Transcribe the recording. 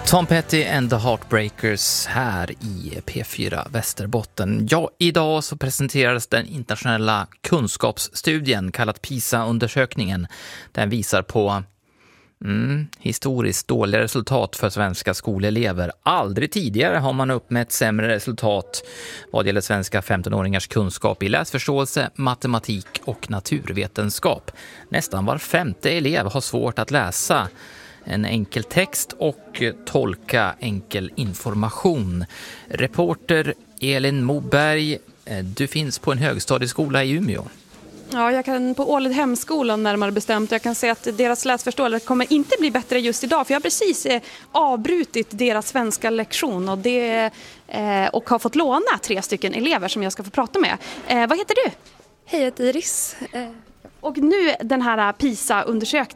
Tom Petty and the Heartbreakers här i P4 Västerbotten. Ja, idag så presenteras den internationella kunskapsstudien kallad PISA-undersökningen. Den visar på historiskt dåliga resultat för svenska skolelever. Aldrig tidigare har man uppmätt sämre resultat vad gäller svenska 15-åringars kunskap i läsförståelse, matematik och naturvetenskap. Nästan var femte elev har svårt att läsa en enkel text och tolka enkel information. Reporter Elin Moberg, du finns på en högstadieskola i Umeå. Ja, jag kan på Ålidhemskolan närmare bestämt. Jag kan säga att deras läsförståelse kommer inte bli bättre just idag. För jag har precis avbrutit deras svenska lektion och har fått låna 3 stycken elever som jag ska få prata med. Vad heter du? Hej, jag heter Iris. Och nu den här PISA-undersökningen.